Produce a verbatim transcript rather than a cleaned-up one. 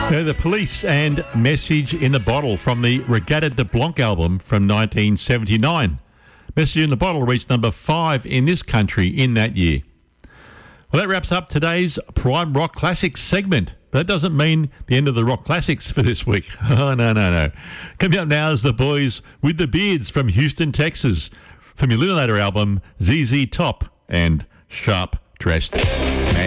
Uh, the Police and Message in the Bottle from the Regatta de Blanc album from nineteen seventy-nine. Message in the Bottle reached number five in this country in that year. Well, that wraps up today's Prime Rock Classics segment. But that doesn't mean the end of the rock classics for this week. Oh, no, no, no. Coming up now is the boys with the beards from Houston, Texas. From your Illuminator album, Z Z Top and Sharp Dressed Man.